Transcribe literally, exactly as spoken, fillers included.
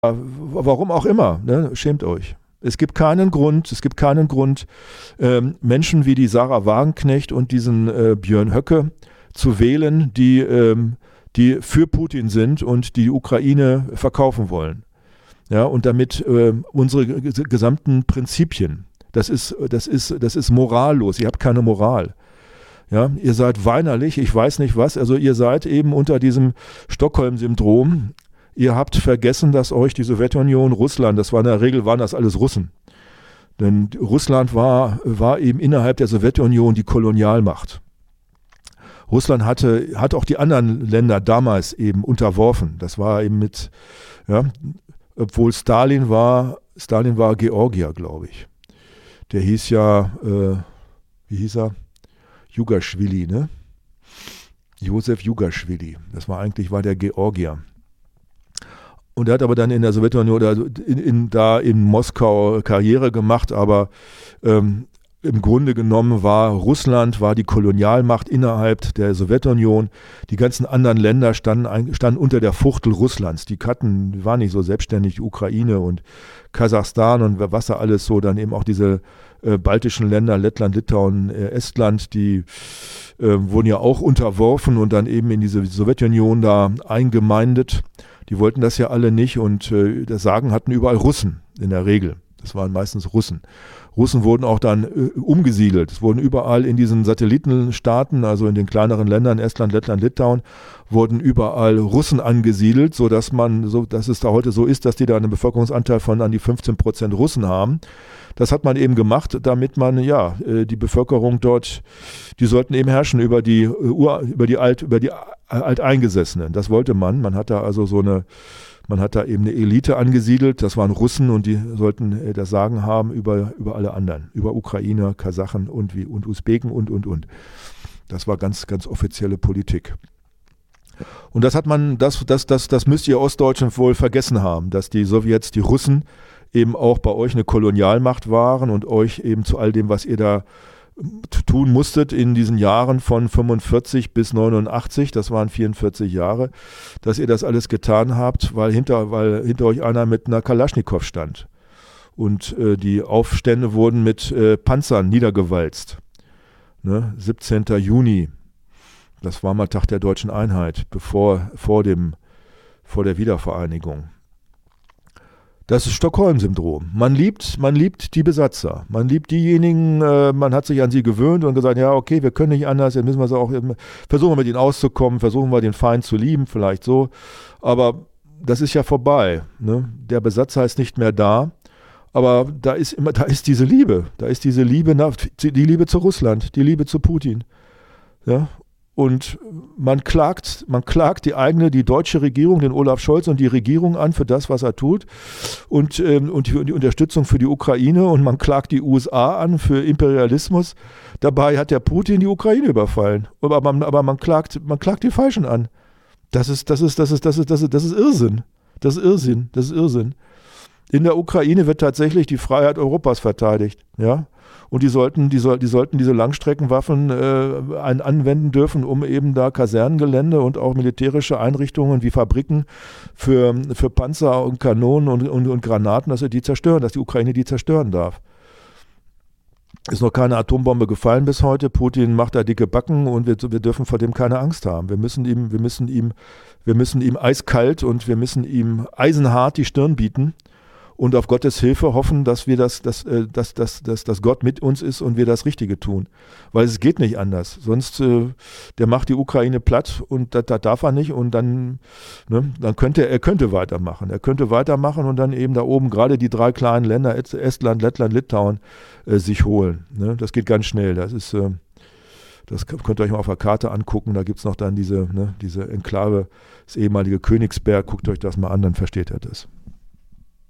warum auch immer, ne? Schämt euch. Es gibt keinen Grund, es gibt keinen Grund, ähm, Menschen wie die Sarah Wagenknecht und diesen äh, Björn Höcke zu wählen, die, ähm, die für Putin sind und die Ukraine verkaufen wollen. Ja, und damit äh, unsere g- gesamten Prinzipien, das ist, das ist, das ist morallos, ihr habt keine Moral. Ja, ihr seid weinerlich, ich weiß nicht was, also ihr seid eben unter diesem Stockholm-Syndrom. Ihr habt vergessen, dass euch die Sowjetunion, Russland, das war in der Regel, waren das alles Russen. Denn Russland war, war eben innerhalb der Sowjetunion die Kolonialmacht. Russland hatte, hat auch die anderen Länder damals eben unterworfen. Das war eben mit, ja, obwohl Stalin war, Stalin war Georgier, glaube ich. Der hieß ja, äh, wie hieß er? Jugaschwili, ne? Josef Jugaschwili. Das war eigentlich, war der Georgier. Und er hat aber dann in der Sowjetunion oder in, in, da in Moskau Karriere gemacht, aber ähm, im Grunde genommen war Russland, war die Kolonialmacht innerhalb der Sowjetunion. Die ganzen anderen Länder standen, standen unter der Fuchtel Russlands. Die hatten, die waren nicht so selbstständig, die Ukraine und Kasachstan und was da alles so, dann eben auch diese äh, baltischen Länder, Lettland, Litauen, äh, Estland, die äh, wurden ja auch unterworfen und dann eben in diese Sowjetunion da eingemeindet. Die wollten das ja alle nicht und äh, das Sagen hatten überall Russen in der Regel. Das waren meistens Russen. Russen wurden auch dann äh, umgesiedelt. Es wurden überall in diesen Satellitenstaaten, also in den kleineren Ländern, Estland, Lettland, Litauen, wurden überall Russen angesiedelt, sodass man, so, dass es da heute so ist, dass die da einen Bevölkerungsanteil von an die fünfzehn Prozent Russen haben. Das hat man eben gemacht, damit man, ja, äh, die Bevölkerung dort, die sollten eben herrschen über die, äh, Ur, über die Alt, über die Alteingesessenen. Das wollte man. Man hat da also so eine, man hat da eben eine Elite angesiedelt. Das waren Russen und die sollten äh, das Sagen haben über, über alle anderen. Über Ukrainer, Kasachen und, wie, und Usbeken und, und, und. Das war ganz, ganz offizielle Politik. Und das hat man, das, das, das, das müsst ihr Ostdeutschen wohl vergessen haben, dass die Sowjets, die Russen, eben auch bei euch eine Kolonialmacht waren und euch eben zu all dem, was ihr da tun musstet in diesen Jahren von fünfundvierzig bis neunundachtzig, das waren vierundvierzig Jahre, dass ihr das alles getan habt, weil hinter, weil hinter euch einer mit einer Kalaschnikow stand. Und äh, die Aufstände wurden mit äh, Panzern niedergewalzt. Ne? siebzehnten Juni, das war mal Tag der Deutschen Einheit, bevor, vor dem, vor der Wiedervereinigung. Das ist Stockholm-Syndrom. Man liebt, man liebt die Besatzer. Man liebt diejenigen, äh, man hat sich an sie gewöhnt und gesagt, ja, okay, wir können nicht anders, jetzt müssen wir es auch, versuchen wir mit ihnen auszukommen, versuchen wir den Feind zu lieben, vielleicht so. Aber das ist ja vorbei. Ne? Der Besatzer ist nicht mehr da. Aber da ist immer, da ist diese Liebe. Da ist diese Liebe nach, die Liebe zu Russland, die Liebe zu Putin. Ja? Und man klagt, man klagt die eigene, die deutsche Regierung, den Olaf Scholz und die Regierung an für das, was er tut und, ähm, und die, die Unterstützung für die Ukraine und man klagt die U S A an für Imperialismus. Dabei hat der Putin die Ukraine überfallen. Aber man, aber man klagt, man klagt die Falschen an. Das ist, das ist, das ist, das ist, das ist, das ist Irrsinn. Das ist Irrsinn. Das ist Irrsinn. In der Ukraine wird tatsächlich die Freiheit Europas verteidigt, ja. Und die sollten, die, soll, die sollten diese Langstreckenwaffen äh, ein, anwenden dürfen, um eben da Kasernengelände und auch militärische Einrichtungen wie Fabriken für, für Panzer und Kanonen und, und, und Granaten, dass sie die zerstören, dass die Ukraine die zerstören darf. Ist noch keine Atombombe gefallen bis heute. Putin macht da dicke Backen und wir, wir dürfen vor dem keine Angst haben. Wir müssen ihm, wir müssen ihm, wir müssen ihm eiskalt und wir müssen ihm eisenhart die Stirn bieten. Und auf Gottes Hilfe hoffen, dass wir das, dass, dass, dass, dass, dass Gott mit uns ist und wir das Richtige tun. Weil es geht nicht anders. Sonst, äh, der macht die Ukraine platt und das, das darf er nicht. Und dann, ne, dann könnte er könnte weitermachen. Er könnte weitermachen und dann eben da oben gerade die drei kleinen Länder, Estland, Lettland, Litauen, äh, sich holen. Ne? Das geht ganz schnell. Das ist, äh, das könnt ihr euch mal auf der Karte angucken. Da gibt es noch dann diese, ne, diese Enklave, das ehemalige Königsberg. Guckt euch das mal an, dann versteht ihr das.